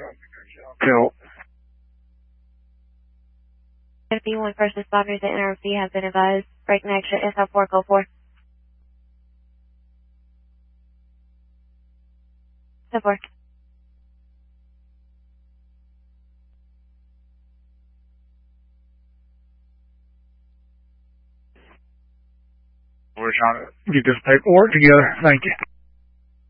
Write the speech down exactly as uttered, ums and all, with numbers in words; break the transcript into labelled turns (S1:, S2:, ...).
S1: Till.
S2: fifty-one first responders at N R C have been advised. Breaking exit S L four, code four. Code four.
S1: We're trying to get this paperwork together. Thank you.